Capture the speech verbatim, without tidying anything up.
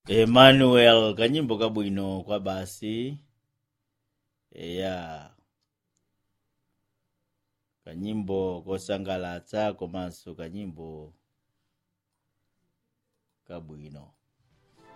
Emmanuel kanyimbo kabwino kwa basi. Eya. Kanyimbo kosangalatsa komanso kanyimbo kabwino.